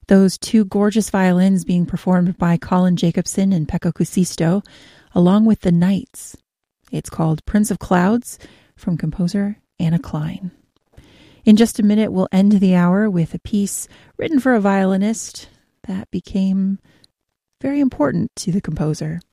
those two gorgeous violins being performed by Colin Jacobson and Pekka Kuusisto, along with the Knights. It's called Prince of Clouds from composer Anna Klein. In just a minute, we'll end the hour with a piece written for a violinist that became very important to the composer.